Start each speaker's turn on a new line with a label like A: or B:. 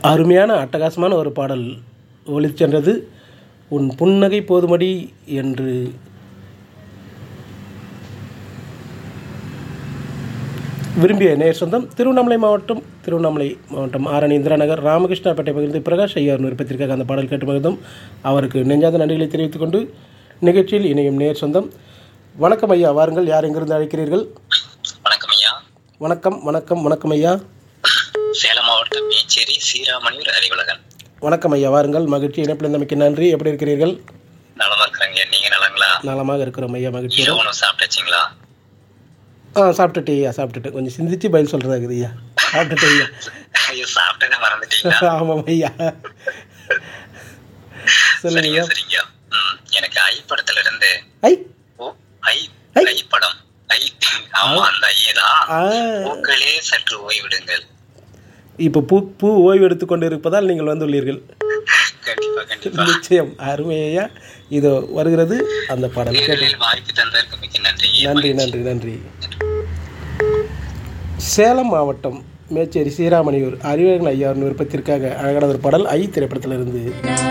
A: அருமையான அட்டகாசமான ஒரு பாடல் ஒலிச்சென்றது. உன் புன்னகை போதுமடி என்று விரும்பிய நேர் சொந்தம் திருவண்ணாமலை மாவட்டம் ஆரணி இந்திரா நகர் ராமகிருஷ்ணாப்பேட்டை பகுதி பிரகாஷ் ஐயாவின் விருப்பத்திற்காக அந்த பாடல் கேட்டு மகிழ்ந்தோம். அவருக்கு நெஞ்சாத நன்றிகளை தெரிவித்துக் கொண்டு நிகழ்ச்சியில் இணையும் நேர் சொந்தம். வணக்கம் ஐயா, வாருங்கள். யார் எங்கிருந்து அழைக்கிறீர்கள்?
B: வணக்கம் ஐயா.
A: வணக்கம் வணக்கம் வணக்கம் ஐயா.
B: சேலம் மாவட்டம் மேச்சேரி சீராமணியூர் அறிவுலகன்.
A: வணக்கம் ஐயா, வாருங்கள். மகிழ்ச்சி இணைப்பில் இருந்தமைக்கு நன்றி. எப்படி இருக்கிறீர்கள்?
B: நலமா இருக்கிறேங்க. நீங்க நலங்களா?
A: நலமாக இருக்கிறோம் ஐயா. மகிழ்ச்சி.
B: உணவு சாப்பிட்டாச்சுங்களா?
A: சாப்பிட்டுட்டு ஐயா, சாப்பிட்டுட்டு கொஞ்சம் சிந்திச்சு பதில் சொல்கிறதா இருக்குது ஐயா. சாப்பிட்டுட்டு ஐயா.
B: ஐயோ, சாப்பிட்டதை மறந்துட்டீங்களா?
A: ஆமாம் ஐயா, சொல்லுங்க ஐயா.
B: சரிங்க. எனக்கு ஐ படத்துல இருந்து
A: ஐ
B: ஐ படம் ஐ, ஆமா அந்த ஐயதான். பூக்களே சற்று ஓய்விடுங்கள்.
A: இப்போ பூ ஓய்வு எடுத்துக்கொண்டு இருப்பதால் நீங்கள் வந்துள்ளீர்கள்.
B: கண்டிப்பா கண்டிப்பா.
A: நிச்சயம். அருமையா. இதோ வருகிறது அந்த பாடல்.
B: வாய்ப்பு தந்ததற்கு மிக்க நன்றி.
A: நன்றி நன்றி நன்றி. சேலம் மாவட்டம் மேச்சேரி சீராமணியூர் அறிவழகன் ஐயாவின் விருப்பத்திற்காக அழகான ஒரு பாடல் ஐ திரைப்படத்திலிருந்து.